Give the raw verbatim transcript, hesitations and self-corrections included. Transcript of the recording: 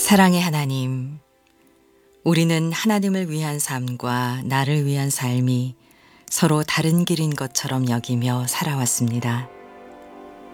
사랑의 하나님, 우리는 하나님을 위한 삶과 나를 위한 삶이 서로 다른 길인 것처럼 여기며 살아왔습니다.